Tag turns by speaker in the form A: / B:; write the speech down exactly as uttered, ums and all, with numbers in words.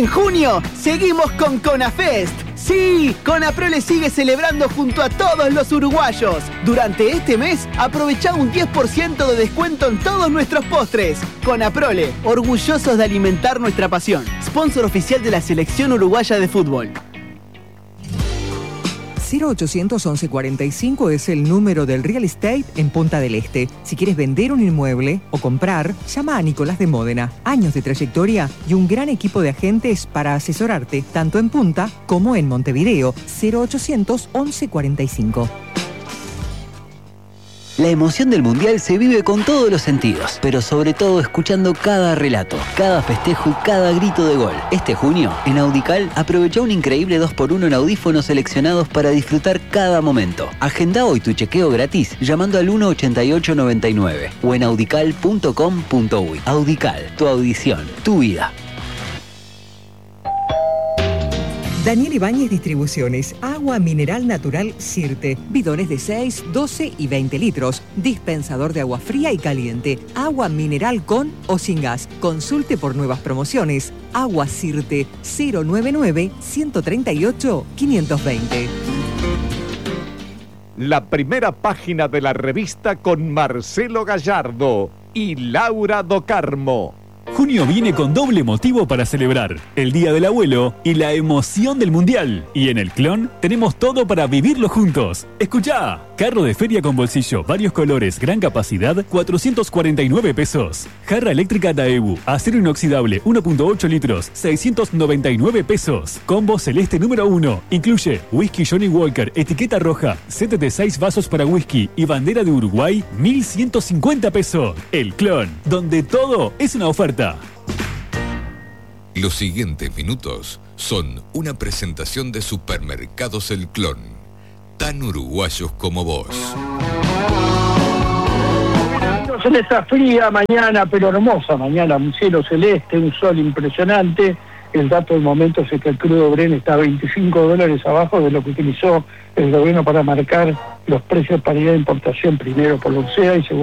A: En junio, seguimos con CONAFEST. Sí, CONAPROLE sigue celebrando junto a todos los uruguayos. Durante este mes, aprovecha un diez por ciento de descuento en todos nuestros postres. CONAPROLE, orgullosos de alimentar nuestra pasión. Sponsor oficial de la Selección Uruguaya de Fútbol.
B: cero ochocientos once cuarenta y cinco es el número del real estate en Punta del Este. Si quieres vender un inmueble o comprar, llama a Nicolás de Módena. Años de trayectoria y un gran equipo de agentes para asesorarte, tanto en Punta como en Montevideo. cero ochocientos once cuarenta y cinco.
C: La emoción del Mundial se vive con todos los sentidos, pero sobre todo escuchando cada relato, cada festejo y cada grito de gol. Este junio, en Audical, aprovecha un increíble dos por uno en audífonos seleccionados para disfrutar cada momento. Agenda hoy tu chequeo gratis llamando al uno ochenta y ocho noventa y nueve o en audical punto com punto uy. Audical, tu audición, tu vida.
B: Daniel Ibáñez Distribuciones, agua mineral natural Sirte, bidones de seis, doce y veinte litros, dispensador de agua fría y caliente, agua mineral con o sin gas. Consulte por nuevas promociones. Agua Sirte, cero noventa y nueve, ciento treinta y ocho, quinientos veinte.
D: La primera página de la revista con Marcelo Gallardo y Laura Do Carmo.
E: Junio viene con doble motivo para celebrar, el Día del Abuelo y la emoción del Mundial. Y en el Clon tenemos todo para vivirlo juntos. ¡Escuchá! Carro de feria con bolsillo, varios colores, gran capacidad, cuatrocientos cuarenta y nueve pesos. Jarra eléctrica Daewoo, acero inoxidable, uno punto ocho litros, seiscientos noventa y nueve pesos. Combo celeste número uno, incluye whisky Johnny Walker, etiqueta roja, set de seis vasos para whisky y bandera de Uruguay, mil ciento cincuenta pesos. El Clon, donde todo es una oferta.
F: Los siguientes minutos son una presentación de Supermercados El Clon, tan uruguayos como vos.
G: En esta fría mañana, pero hermosa mañana, un cielo celeste, un sol impresionante. El dato del momento es que el crudo Brent está veinticinco dólares abajo de lo que utilizó el gobierno para marcar los precios de paridad de importación, primero por la U R S E A y segundo